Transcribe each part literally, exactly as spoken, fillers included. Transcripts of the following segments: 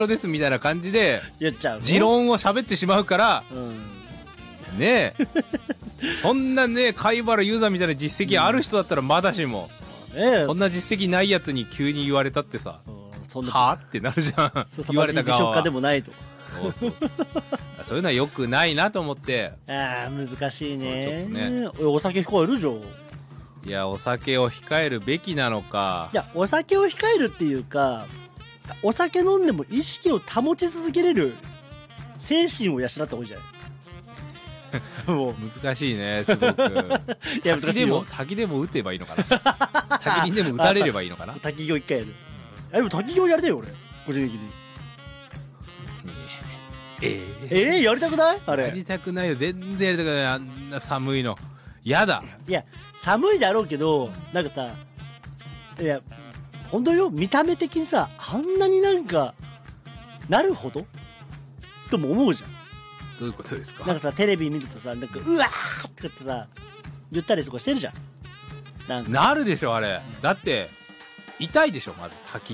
ですみたいな感じで言っちゃうの持論を喋ってしまうから、うん、ねえそんなね貝原ユーザーみたいな実績ある人だったらまだしも、うん、そんな実績ないやつに急に言われたってさ、うん、そんなはぁってなるじゃん言われた側は。美食家でもないと。そうそうそうそういうのは良くないなと思って。 ああ難しいね。ねお酒控えるじゃん。 いやお酒を控えるべきなのか。 いやお酒を控えるっていうかお酒飲んでも意識を保ち続けれる精神を養った方がいいじゃないもう難しいねすごくいや難しいよ。滝でも打てばいいのかな滝にでも打たれればいいのかな滝行一回やる。あでも滝行やりたいよ俺個人的に。えー、えー、やりたくないあれ。 やりたくないよ全然やりたくない。あんな寒いのやだ。 いや寒いだろうけどなんかさいや本当よ見た目的にさあんなになんかなるほどとも思うじゃん。 どういうことですか。 なんかさテレビ見るとさなんかうわーってってさ言ったりとかしてるじゃん。 なんかなるでしょあれ。だって痛いでしょまず滝って。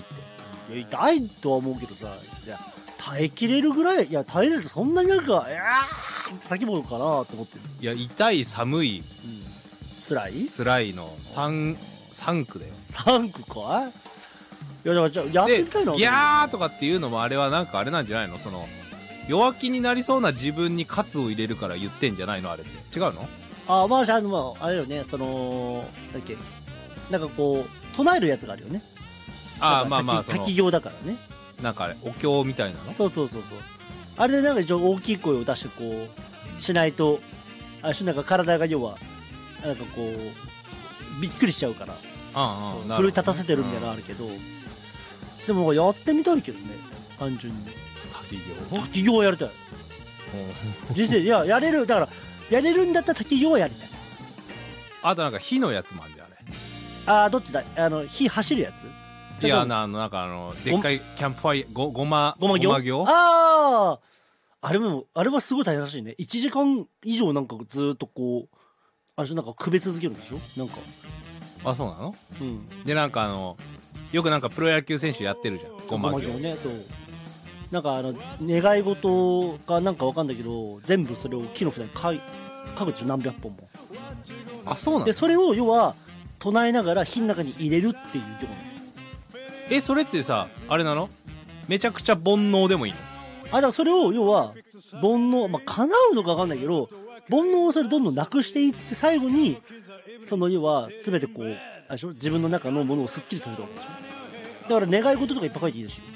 いや痛いとは思うけどさいや耐えきれるぐらいいや耐えれるとそんなになんかいやーって先物かなと思ってる。 いや痛い寒い、うん、 辛い辛いの三三区だよ。 三区かい。いやだからじゃやってみたいな。 ギャーとかっていうのもあれはなんかあれなんじゃないの。その弱気になりそうな自分に喝を入れるから言ってんじゃないのあれって違うの。 ああまああのまああれよねそのだっけなんかこう唱えるやつがあるよね。 ああまあまあその滝行だからね。 なんかあれお経みたいなの。 そうそうそうそうあれでなんか一応大きい声を出してこうしないとあしなんか体が要はなんかこうびっくりしちゃうから奮い立たせてるみたいなのあるけど、うん、でもやってみたいけどね単純に。 滝行滝行はやりたい人生いややれるだからやれるんだったら滝行はやりたい。 あとなんか火のやつもあるじゃんあれ。 ああどっちだあの火走るやつ。 いやあのなんかあのでっかいキャンプファイごごまごま行。あああれもあれはすごい大変らしいね。いちじかん以上なんかずっとこうあれなんかくべ続けるんでしょなんか。 あそうなの。 うんでなんかあのよくなんかプロ野球選手やってるじゃんごま行ね。そうなんかあの願い事がなんかわかんないけど全部それを木の札に書い書くでしょ何百本も。 あそうなの。 でそれを要は唱えながら火の中に入れるっていう行為。 えそれってさあれなのめちゃくちゃ煩悩でもいいの。 あだからそれを要は煩悩まあ叶うのか分かんないけど煩悩をそれどんどんなくしていって最後にその要は全てこうあれでしょ自分の中のものをすっきりさせるわけでしょ。だから願い事とかいっぱい書いていいし。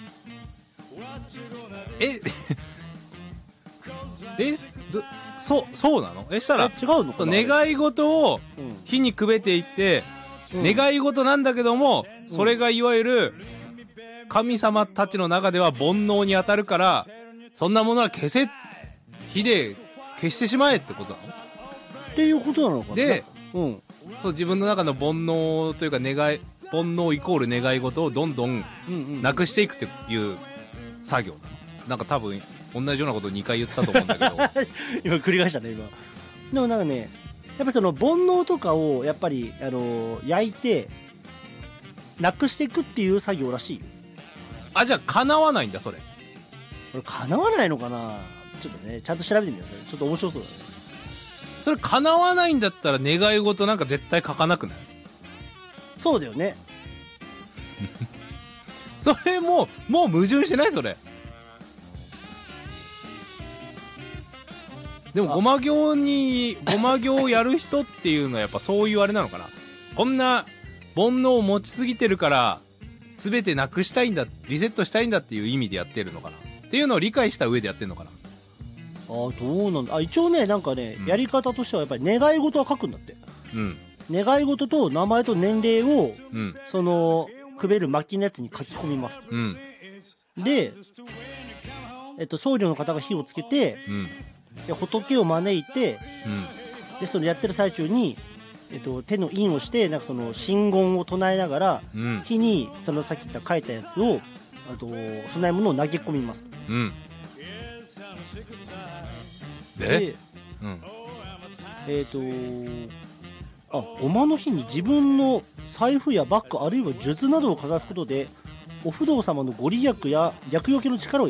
ええどそうそうなの。えしたら違うのかな。 願い事を火にくべていって、うん、願い事なんだけども、うん、それがいわゆる神様たちの中では煩悩に当たるからそんなものは消せ火で消してしまえってことなのっていうことなのかな。 で、 うん、 そう自分の中の煩悩というか願い煩悩イコール願い事をどんどんなくしていくっていう作業なの。なんか多分同じようなことをにかい言ったと思うんだけど今繰り返したね今。でもなんかねやっぱりその煩悩とかをやっぱりあのー、焼いてなくしていくっていう作業らしいよ。 あじゃあ叶わないんだそれ。 これ叶わないのかなちょっとねちゃんと調べてみよう。ちょっと面白そうだね。 それ叶わないんだったら願い事なんか絶対書かなくない。 そうだよねそれもうもう矛盾してないそれ。でもごま行にごま行をやる人っていうのはやっぱそういうあれなのかな。こんな煩悩を持ちすぎてるから全てなくしたいんだリセットしたいんだっていう意味でやってるのかなっていうのを理解した上でやってるのかな。 あどうなんだ。あ一応ねなんかね、うん、やり方としてはやっぱり願い事は書くんだって。 うん願い事と名前と年齢を、 うん、 そのくべる薪のやつに書き込みます、 うん、 で、えっと、僧侶の方が火をつけて、 うん、 で仏を招いて、 うん、 でそのやってる最中に、えっと、手の印をしてなんかその真言を唱えながら、 うん、 火にそのさっき言った書いたやつをあと供え物を投げ込みます、 うん、で、 で、うん、えっとあ、おまの日に自分の財布やバッグあるいは数珠などをかざすことでお不動様のご利益や厄除けの力を